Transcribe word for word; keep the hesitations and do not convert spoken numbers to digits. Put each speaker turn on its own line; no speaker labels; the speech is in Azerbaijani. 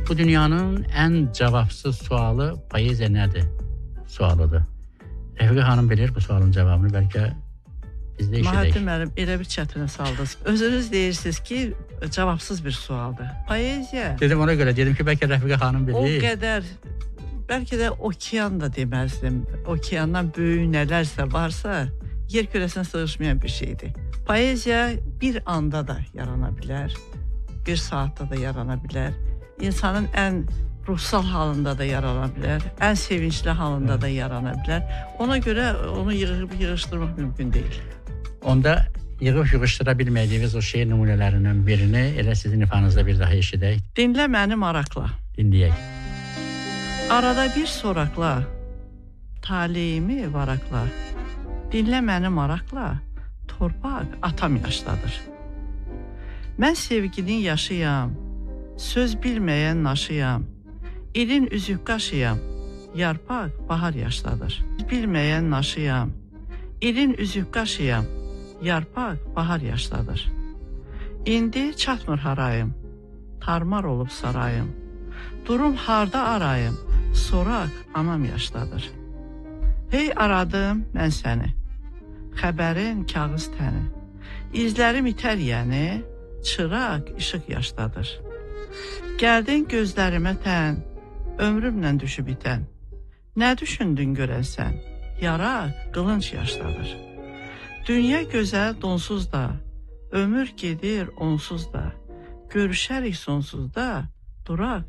Bu dünyanın ən cavabsız sualı poeziya nədir sualıdır. Rəfiqə xanım bilir bu sualın cavabını, bəlkə biz də işləyək.
Mahəddin müəllim, elə bir çətinə saldınız. Özünüz deyirsiniz ki, cavabsız bir sualdır. Poeziya...
Dedim ona görə, dedim ki, bəlkə Rəfiqə xanım bilir.
O qədər, bəlkə də okean da deməzdim. Okeandan böyük nələrsə varsa, yer kürəsinə sığışmayan bir şeydir. Poeziya bir anda da yarana bilər, bir saatda da yarana bilər. İnsanın ən ruhsal halında da yarana bilər, ən sevincli halında da yarana bilər. Ona görə onu yığıb yığışdırmaq mümkün deyil.
Onda yığıb yığışdıra bilmədiyiniz o şeir nümunələrindən birini elə sizin ifanızda bir daha eşidək.
Dinlə məni maraqla.
Dinləyək.
Arada bir soraqla, taleyimi varaqla. Dinlə məni maraqla, torpaq atam yaşdadır. Mən sevginin yaşıyam, söz bilməyən naşıyam. İlin üzük qaşıyam, yarpaq bahar yaşdadır. Bilməyən naşıyam, ilin üzük qaşıyam, yarpaq bahar yaşdadır. İndi çatmır harayım, tarmar olub sarayım. Durum harda arayım, soraq anam yaşdadır. Hey aradım mən səni, xəbərin kağız təni. İzlərim itər yəni, çıraq işıq yaşdadır. Gəldin gözlərimə tən, ömrümlə düşüb itən. Nə düşündün görən sən? Yara qılınc yaşdadır. Dünya gözəl donsuz da, ömür gedir onsuz da. Görüşərik sonsuz da, duraq